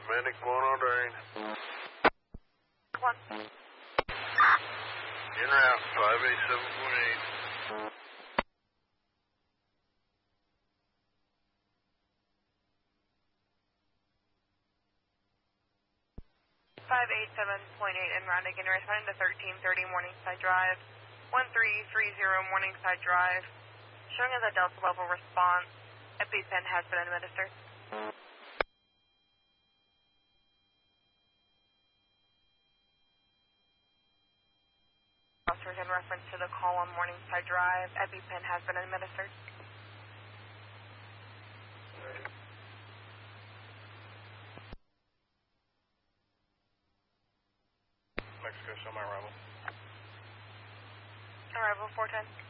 Medic 1 on drain. 1. En route, 587.8. 587.8 en route again, responding to 1330 Morningside Drive, 1330 Morningside Drive, showing as a Delta level response. EpiPen has been administered. Officers in reference to the call on Morningside Drive, EpiPen has been administered. Mexico, show my arrival. Arrival 410.